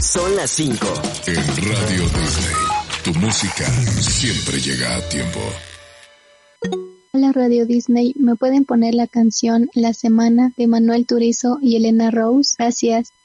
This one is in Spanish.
Son las 5. En Radio Disney, tu música siempre llega a tiempo. Hola Radio Disney, ¿me pueden poner la canción La Semana de Manuel Turizo y Elena Rose? Gracias.